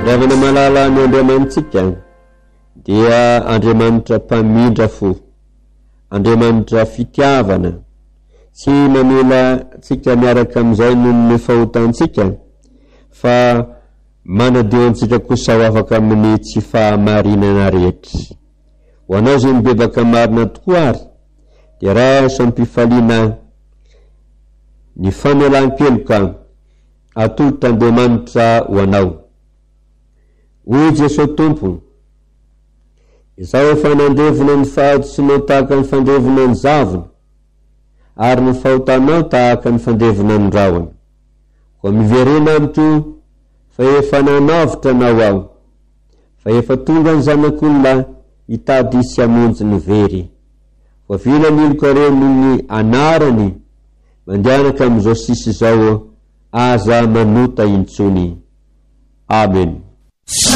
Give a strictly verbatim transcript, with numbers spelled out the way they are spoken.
ravana malala ny Andriamanitsika dia Andriamanitra mpamindra fo, Andriamanitra fitiavana, tsy mamela tsika miaraka amin'izay noho ny fahotantsika, fa manadio antsika kosa ho afaka amin'ny tsy fahamarinana rehetra. Ho anao zay mibebaka marina tokoa ary, dia raha sampifaliana ny famelan-keloka atolotra Andriamanitra ho anao. Hoy Jesosy Tompo, izao efa nandevona ny fahatotsinao tahaka ny fandevona ny zavona, ary ny fahotanao tahaka ny fandevona ny rahona. Koa miverena amito fa efa nanavitra anao aho, fa efa tonga ny zanak'olona hitady sy hamonjy ny very. Voavila ny ilokareo noho ny anarany mandianaka amin'izao sisy izao aza manota intsony. Amen.